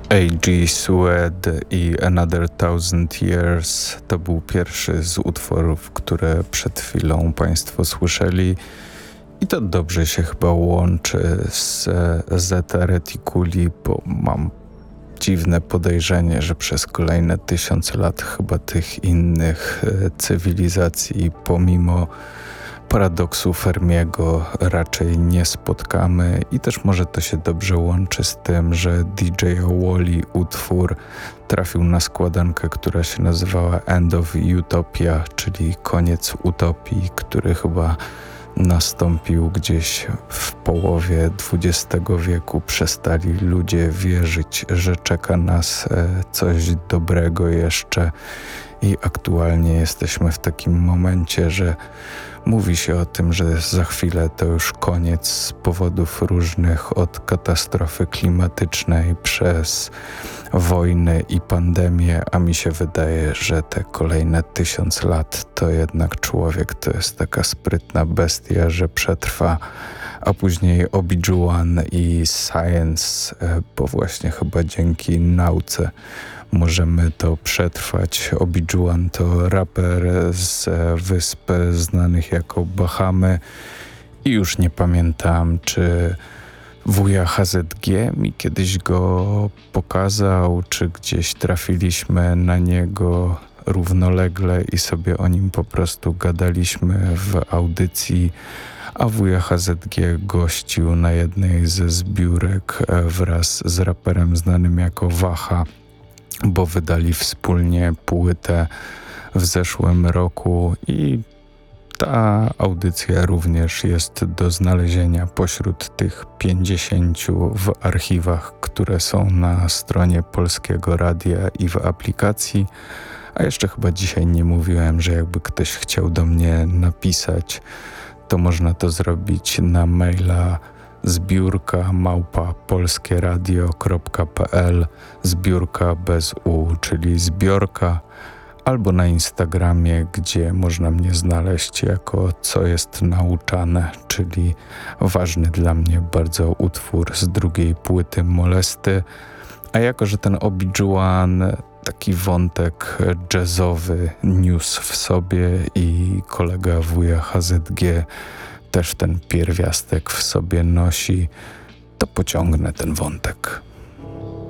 A.G. Suede i Another Thousand Years to był pierwszy z utworów, które przed chwilą Państwo słyszeli i to dobrze się chyba łączy z Zeta Reticuli, bo mam dziwne podejrzenie, że przez kolejne 1000 lat chyba tych innych cywilizacji pomimo paradoksu Fermiego raczej nie spotkamy i też może to się dobrze łączy z tym, że DJ Wally utwór trafił na składankę, która się nazywała End of Utopia, czyli koniec utopii, który chyba nastąpił gdzieś w połowie XX wieku. Przestali ludzie wierzyć, że czeka nas coś dobrego jeszcze i aktualnie jesteśmy w takim momencie, że mówi się o tym, że za chwilę to już koniec z powodów różnych, od katastrofy klimatycznej przez wojny i pandemię, a mi się wydaje, że te kolejne 1000 lat to jednak człowiek to jest taka sprytna bestia, że przetrwa, a później Obi-Wan i Science, bo właśnie chyba dzięki nauce możemy to przetrwać. Obi-Wan to raper z wysp znanych jako Bahamy i już nie pamiętam, czy wuja HZG mi kiedyś go pokazał, czy gdzieś trafiliśmy na niego równolegle i sobie o nim po prostu gadaliśmy w audycji, a wuja HZG gościł na jednej ze zbiórek wraz z raperem znanym jako Waha, bo wydali wspólnie płytę w zeszłym roku i ta audycja również jest do znalezienia pośród tych 50 w archiwach, które są na stronie Polskiego Radia i w aplikacji. A jeszcze chyba dzisiaj nie mówiłem, że jakby ktoś chciał do mnie napisać, to można to zrobić na maila zbiórka@polskieradio.pl, zbiórka bez u, czyli zbiorka, albo na Instagramie, gdzie można mnie znaleźć jako Co jest nauczane, czyli ważny dla mnie bardzo utwór z drugiej płyty Molesty. A jako, że ten Obi-Wan taki wątek jazzowy niósł w sobie i kolega wuja HZG też ten pierwiastek w sobie nosi, to pociągnę ten wątek.